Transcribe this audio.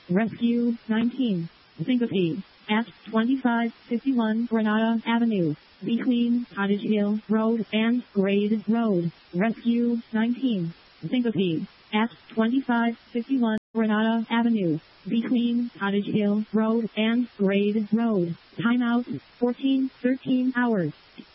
Rescue 19. Syncope. At 2551 Granada Avenue, between Cottage Hill Road and Grade Road. Rescue 19. Syncope. At 2551 Granada Avenue, between Cottage Hill Road and Grade Road. Timeout 14:13 hours.